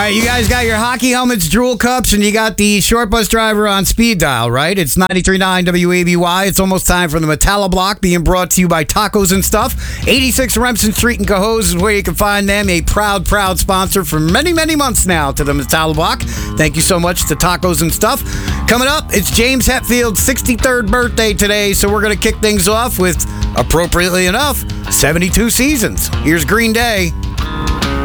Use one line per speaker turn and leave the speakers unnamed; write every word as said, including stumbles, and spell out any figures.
All right, you guys got your hockey helmets, drool cups, and you got the short bus driver on speed dial, right? It's ninety-three point nine W A B Y. It's almost time for the Metalla Block, being brought to you by Tacos and Stuff. eighty-six Remsen Street in Cohoes is where you can find them. A proud, proud sponsor for many, many months now to the Metalla Block. Thank you so much to Tacos and Stuff. Coming up, it's James Hetfield's sixty-third birthday today, so we're going to kick things off with, appropriately enough, seventy-two seasons. Here's Green Day.